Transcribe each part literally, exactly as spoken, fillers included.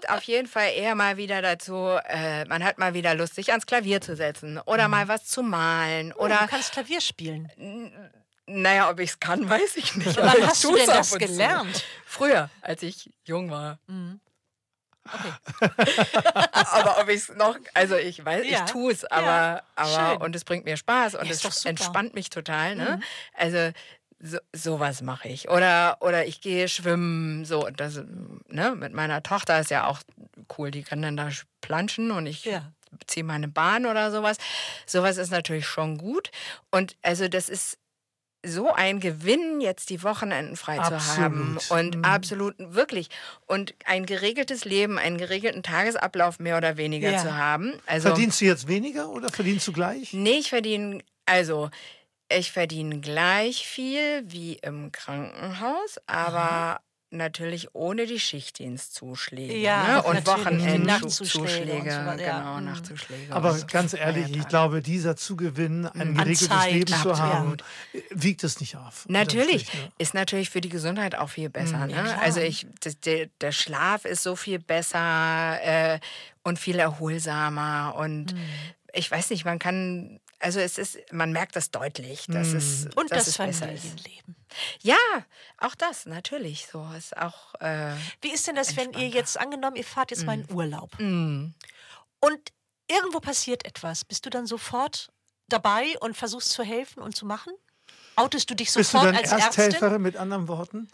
kommt auf jeden Fall eher mal wieder dazu, äh, man hat mal wieder Lust, sich ans Klavier zu setzen oder mhm. mal was zu malen. Oh, oder du kannst Klavier spielen. N- Naja, ob ich es kann, weiß ich nicht. Wann hast du denn das gelernt? Zu. Früher, als ich jung war. Mhm. Okay. Aber ob ich es noch, also ich weiß, ja. ich tue es, aber, ja. aber und es bringt mir Spaß und ja, es entspannt mich total. Ne? Mhm. Also so, sowas mache ich. Oder, oder ich gehe schwimmen, so, das, ne, mit meiner Tochter ist ja auch cool, die kann dann da planschen und ich ja. ziehe meine Bahn oder sowas. Sowas ist natürlich schon gut. Und also das ist so ein Gewinn, jetzt die Wochenenden frei absolut. Zu haben. Und mhm. absolut, wirklich. Und ein geregeltes Leben, einen geregelten Tagesablauf mehr oder weniger ja. zu haben. Also, verdienst du jetzt weniger oder verdienst du gleich? Nee, ich verdiene, also ich verdiene gleich viel wie im Krankenhaus, aber Aha. natürlich ohne die Schichtdienstzuschläge ja, ne? und Wochenendzuschläge. Und so, ja. Genau, Nachtzuschläge. Aber und ganz ehrlich, ich glaube, dieser Zugewinn, ein geregeltes Zeit, Leben zu ja. haben, wiegt es nicht auf. Natürlich. Ne? Ist natürlich für die Gesundheit auch viel besser. Mhm, ne? ja, also ich, das, der, der Schlaf ist so viel besser äh, und viel erholsamer. Und mhm. ich weiß nicht, man kann... Also es ist, man merkt das deutlich, dass mm. es, und dass das es besser ist. Familienleben. Ja, auch das, natürlich. So ist auch. Äh, Wie ist denn das, wenn ihr jetzt angenommen, ihr fahrt jetzt mm. mal in Urlaub mm. und irgendwo passiert etwas, bist du dann sofort dabei und versuchst zu helfen und zu machen? Outest du dich sofort Bist du dann als Ersthelferin Ärztin? Mit anderen Worten?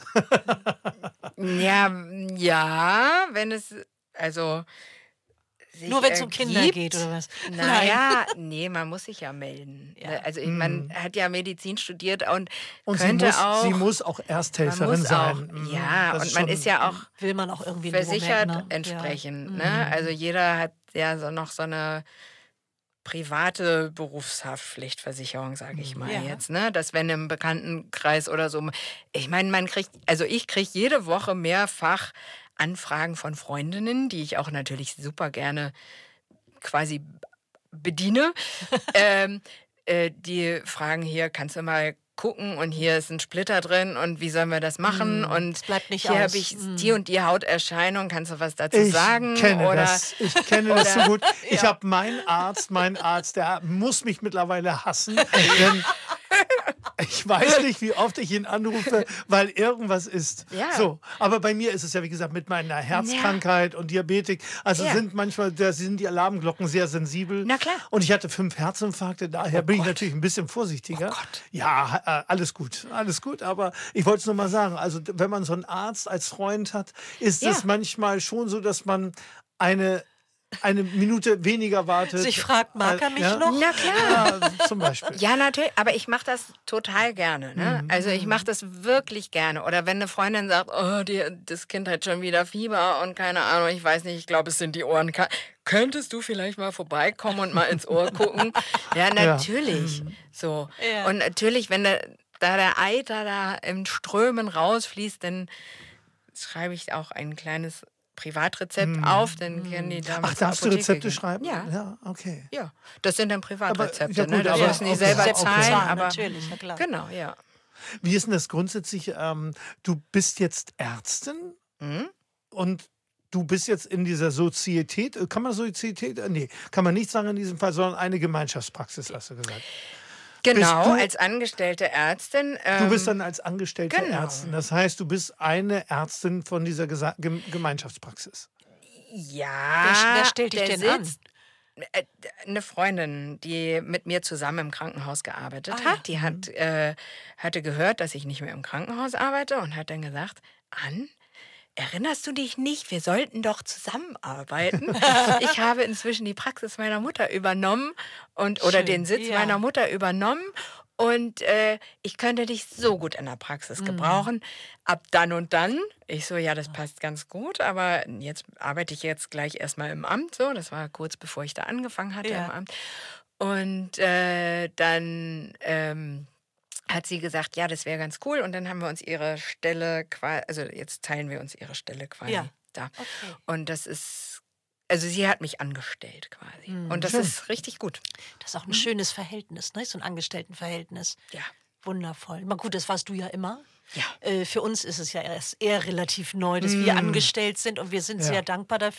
ja, ja, wenn es also nur wenn es um Kinder geht, oder was? Naja, nee, man muss sich ja melden. Ja. Also ich, man hm. hat ja Medizin studiert und, und könnte sie muss, auch... Sie muss auch Ersthelferin muss sein. Auch, ja, das und man ist ja auch will man auch irgendwie versichert Moment, ne? entsprechend. Ja. Ne? Also jeder hat ja so noch so eine private Berufshaftpflichtversicherung, sage ich mal ja. jetzt. Ne? Dass wenn im Bekanntenkreis oder so... Ich meine, man kriegt... Also ich kriege jede Woche mehrfach Anfragen von Freundinnen, die ich auch natürlich super gerne quasi bediene. ähm, äh, die fragen hier, kannst du mal gucken und hier ist ein Splitter drin und wie sollen wir das machen? Mm, und es bleibt nicht hier aus. habe ich mm. die und die Hauterscheinung, kannst du was dazu ich sagen? Kenne oder das. Ich kenne das so gut. Ich ja. habe meinen Arzt, mein Arzt, der muss mich mittlerweile hassen, denn ich weiß nicht, wie oft ich ihn anrufe, weil irgendwas ist. Ja. So, aber bei mir ist es ja, wie gesagt, mit meiner Herzkrankheit ja. und Diabetik. Also ja. sind manchmal, da sind die Alarmglocken sehr sensibel. Na klar. Und ich hatte fünf Herzinfarkte, daher oh bin Gott. ich natürlich ein bisschen vorsichtiger. Oh Gott. Ja, äh, alles gut, alles gut. Aber ich wollte es nur mal sagen, also wenn man so einen Arzt als Freund hat, ist es ja. manchmal schon so, dass man eine eine Minute weniger wartet. Sich fragt, mag er mich ja? noch? Na klar. Ja, zum Beispiel. Ja, natürlich. Aber ich mache das total gerne. Ne? Mhm. Also ich mache das wirklich gerne. Oder wenn eine Freundin sagt, oh, die, das Kind hat schon wieder Fieber und keine Ahnung, ich weiß nicht, ich glaube, es sind die Ohren. Könntest du vielleicht mal vorbeikommen und mal ins Ohr gucken? Ja, natürlich. Ja. So. Ja. Und natürlich, wenn der, da der Eiter da im Strömen rausfließt, dann schreibe ich auch ein kleines Privatrezept mm. auf, dann können die damit Ach, darfst du Rezepte gehen. schreiben? Ja. Ja, okay. Ja, das sind dann Privatrezepte. Aber, ja gut, ne? Das aber müssen die okay. selber Okay. zahlen. Okay. Aber natürlich, na klar. Genau, ja. Wie ist denn das grundsätzlich? Ähm, du bist jetzt Ärztin Mhm. und du bist jetzt in dieser Sozietät, kann man Sozietät? Nee, kann man nicht sagen in diesem Fall, sondern eine Gemeinschaftspraxis, hast du gesagt. Genau, du, als angestellte Ärztin. Ähm, du bist dann als angestellte genau. Ärztin. Das heißt, du bist eine Ärztin von dieser Gesa Gem Gemeinschaftspraxis. Ja. Wer, wer stellt dich der denn sitzt, an? äh, Eine Freundin, die mit mir zusammen im Krankenhaus gearbeitet Ah, hat, ja. die hat, äh, hatte gehört, dass ich nicht mehr im Krankenhaus arbeite und hat dann gesagt, Ann, erinnerst du dich nicht? Wir sollten doch zusammenarbeiten. Ich habe inzwischen die Praxis meiner Mutter übernommen und oder Schön, den Sitz ja. meiner Mutter übernommen. Und äh, ich könnte dich so gut in der Praxis Mhm. gebrauchen. Ab dann und dann. Ich so, ja, das passt ganz gut, aber jetzt arbeite ich jetzt gleich erstmal im Amt. So, das war kurz bevor ich da angefangen hatte Ja. im Amt. Und äh, dann ähm, hat sie gesagt, ja, das wäre ganz cool. Und dann haben wir uns ihre Stelle quasi, also jetzt teilen wir uns ihre Stelle quasi Ja. da. Okay. Und das ist, also sie hat mich angestellt quasi. Mhm. Und das Schön. ist richtig gut. Das ist auch ein schönes Verhältnis, ne? So ein Angestelltenverhältnis. Ja. Wundervoll. Na gut, das warst du ja immer. Ja. Äh, für uns ist es ja erst eher relativ neu, dass wir angestellt sind und wir sind Ja. sehr dankbar dafür.